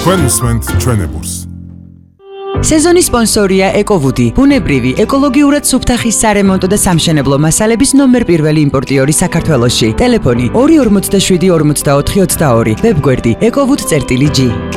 თქვენ უსმენთ ჩვენებურს. სეზონის სპონსორია ეკოვუდი, ბუნებრივი, ეკოლოგიურად სუფთა ხის სარემონტო და სამშენებლო მასალების ნომერ პირველი იმპორტიორი საქართველოში. ტელეფონი 247 44 22, ვებგვერდი ekovud.g